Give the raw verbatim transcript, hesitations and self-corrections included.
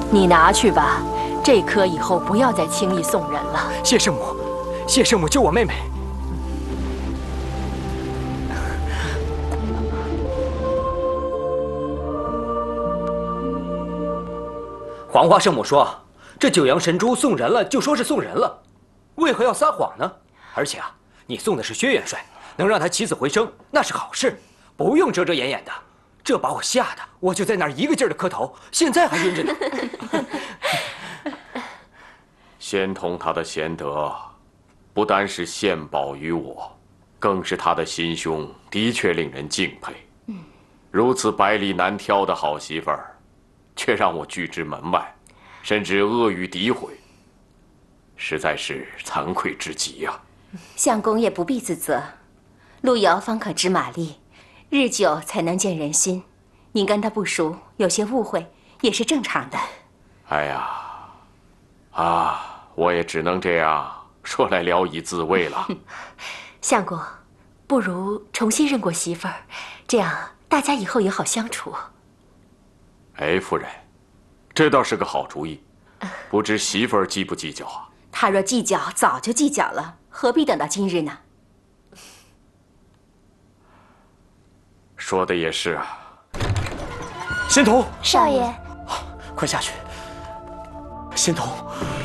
你拿去吧，这颗以后不要再轻易送人了。 谢圣母，谢圣母救我妹妹。黄花圣母说，这九阳神珠送人了就说是送人了，为何要撒谎呢？而且啊，你送的是薛元帅，能让他起死回生，那是好事，不用遮遮掩掩的。这把我吓得，我就在那儿一个劲儿的磕头，现在还晕着呢。 仙童他的贤德，不单是献宝于我，更是他的心胸的确令人敬佩。嗯，如此百里难挑的好媳妇儿，却让我拒之门外，甚至阿谀诋毁，实在是惭愧至极呀。 相公也不必自责，路遥方可知马力，日久才能见人心。您跟他不熟，有些误会也是正常的。 哎呀，啊，我也只能这样说来聊以自慰了。 相公，不如重新认过媳妇儿，这样大家以后也好相处。 哎，夫人，这倒是个好主意。不知媳妇儿计不计较啊？ 他若计较，早就计较了，何必等到今日呢？ 说的也是啊。 仙童， 少爷， 快下去。仙童。